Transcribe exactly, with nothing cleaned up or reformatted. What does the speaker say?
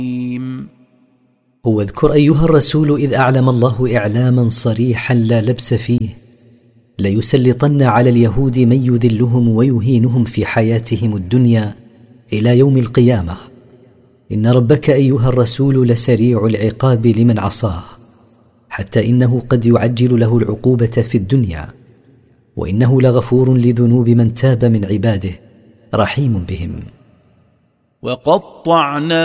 واذكر أيها الرسول إذ أعلم الله إعلاما صريحا لا لبس فيه: ليسلطن على اليهود من يذلهم ويهينهم في حياتهم الدنيا إلى يوم القيامة. إن ربك أيها الرسول لسريع العقاب لمن عصاه، حتى إنه قد يعجل له العقوبة في الدنيا، وإنه لغفور لذنوب من تاب من عباده رحيم بهم. وقطعنا